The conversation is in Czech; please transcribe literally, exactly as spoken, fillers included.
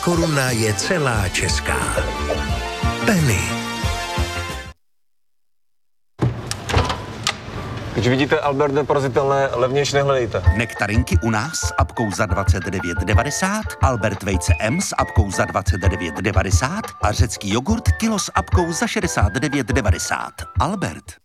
koruna je celá česká. Penny. Když vidíte Albert neporazitelné, levnější nehledejte. Nektarinky u nás s apkou za dvacet devět devadesát, Albert vejce M s apkou za dvacet devět devadesát a řecký jogurt kilo s apkou za šedesát devět devadesát. Albert.